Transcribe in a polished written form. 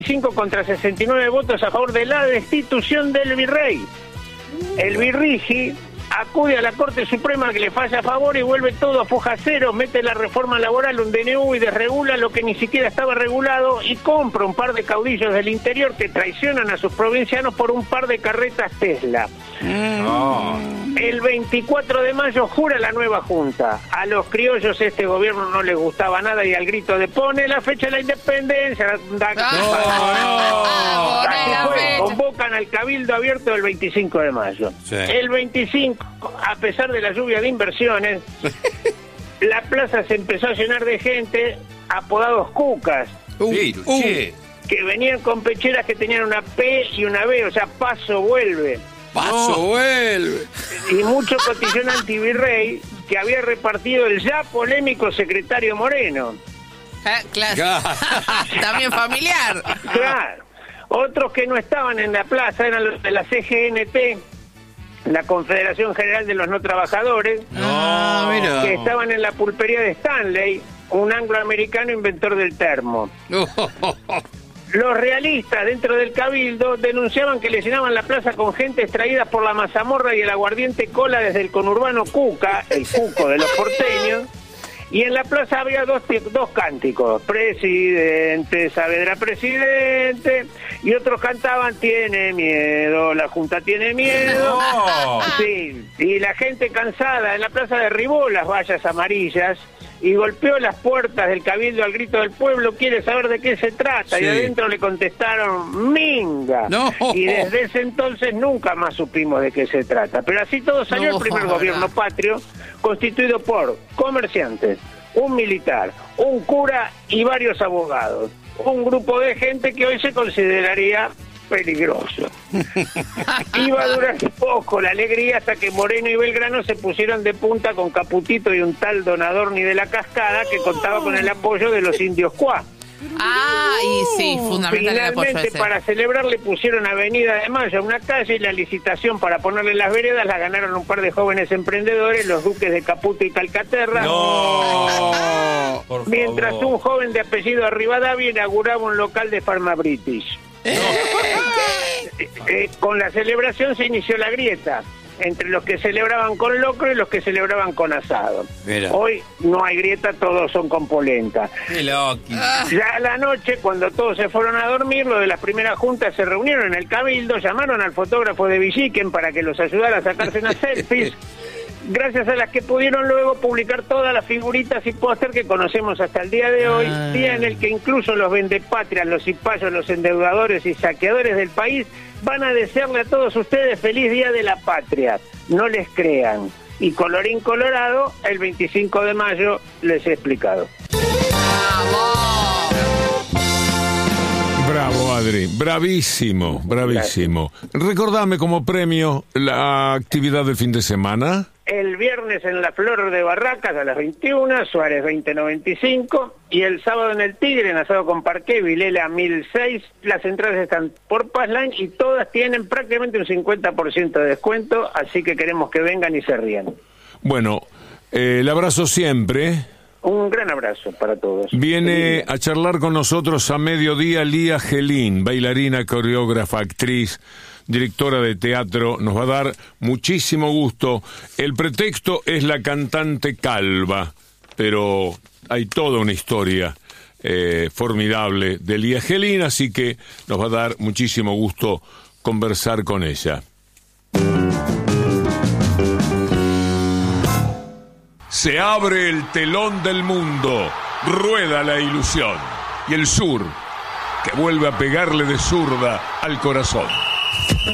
5 contra 69 votos a favor de la destitución del virrey. El virrigi acude a la Corte Suprema que le falla a favor y vuelve todo a foja cero, mete la reforma laboral, un DNU y desregula lo que ni siquiera estaba regulado y compra un par de caudillos del interior que traicionan a sus provincianos por un par de carretas Tesla. El 24 de mayo jura la nueva junta. A los criollos este gobierno no les gustaba nada y al grito de pone la fecha de la independencia. Convocan al cabildo abierto el 25 de mayo. Sí. El 25, a pesar de la lluvia de inversiones, la plaza se empezó a llenar de gente, apodados cucas. Que venían con pecheras que tenían una P y una B, o sea, paso vuelve. Vuelve. Y mucho cotillón antivirrey que había repartido el ya polémico secretario Moreno. Claro. También familiar. Claro. Otros que no estaban en la plaza eran los de la CGNT, la Confederación General de los No Trabajadores, que estaban en la pulpería de Stanley, un angloamericano inventor del termo. Los realistas dentro del cabildo denunciaban que le llenaban la plaza con gente extraída por la mazamorra y el aguardiente cola desde el conurbano Cuca, el cuco de los porteños, y en la plaza había dos cánticos, presidente, Saavedra presidente, y otros cantaban tiene miedo, la Junta tiene miedo. Sí, y la gente cansada en la plaza derribó las vallas amarillas y golpeó las puertas del cabildo al grito del pueblo, quiere saber de qué se trata, y adentro le contestaron minga. Y desde ese entonces nunca más supimos de qué se trata. Pero así todo salió el primer gobierno patrio, constituido por comerciantes, un militar, un cura y varios abogados. Un grupo de gente que hoy se consideraría peligroso. Iba a durar poco la alegría hasta que Moreno y Belgrano se pusieron de punta con Caputito y un tal Don Adorni de la Cascada que contaba con el apoyo de los indios Cuá. Y sí, fundamental el apoyo Finalmente, para celebrar, le pusieron Avenida de Mayo a una calle y la licitación para ponerle las veredas la ganaron un par de jóvenes emprendedores, los duques de Caputo y Calcaterra. Mientras un joven de apellido Rivadavia inauguraba un local de Pharma British. Con la celebración se inició la grieta entre los que celebraban con locro y los que celebraban con asado. Mira. Hoy no hay grieta, todos son con polenta. Ya a la noche, cuando todos se fueron a dormir, los de las primeras juntas se reunieron en el cabildo, llamaron al fotógrafo de Villiquen para que los ayudara a sacarse unas selfies, gracias a las que pudieron luego publicar todas las figuritas y póster que conocemos hasta el día de hoy, día en el que incluso los vendepatrias, los cipayos, los endeudadores y saqueadores del país van a desearle a todos ustedes feliz Día de la Patria. No les crean. Y colorín colorado, el 25 de mayo les he explicado. Bravo, Adri. Bravísimo, bravísimo. Gracias. Recordame como premio la actividad del fin de semana. El viernes en la Flor de Barracas a las 21, Suárez 2095, y el sábado en el Tigre, en asado con parqué, Vilela 1006. Las entradas están por Passline y todas tienen prácticamente un 50% de descuento, así que queremos que vengan y se rían. Bueno, el abrazo siempre. Un gran abrazo para todos. Viene a charlar con nosotros a mediodía Lía Gelín, bailarina, coreógrafa, actriz, directora de teatro. Nos va a dar muchísimo gusto. El pretexto es la cantante calva, pero hay toda una historia formidable de Lía Gelín, así que nos va a dar muchísimo gusto conversar con ella. Se abre el telón del mundo, rueda la ilusión y el sur que vuelve a pegarle de zurda al corazón.